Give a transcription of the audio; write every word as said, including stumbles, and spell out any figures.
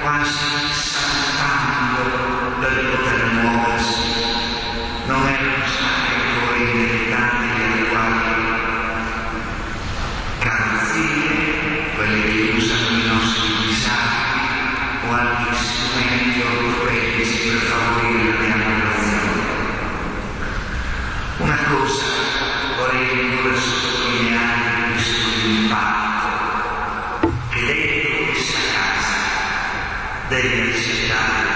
quasi saltando dal poter muoversi. Non erano state ancora inventate le quali carrozzine, quelle che usano i nostri disabili, o altri strumenti ortopedici per favorire